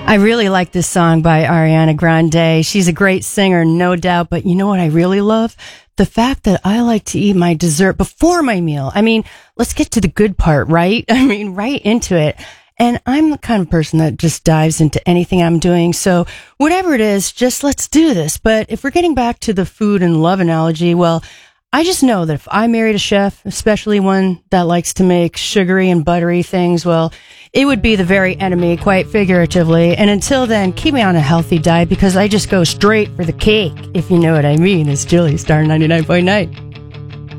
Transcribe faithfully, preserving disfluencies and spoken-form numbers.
I really like this song by Ariana Grande. She's a great singer, no doubt. But you know what I really love? The fact that I like to eat my dessert before my meal. I mean, let's get to the good part, right? I mean, right into it. And I'm the kind of person that just dives into anything I'm doing. So whatever it is, just let's do this. But if we're getting back to the food and love analogy, well, I just know that if I married a chef, especially one that likes to make sugary and buttery things, well, it would be the very enemy, quite figuratively. And until then, keep me on a healthy diet because I just go straight for the cake, if you know what I mean. It's Julie, Star ninety-nine point nine.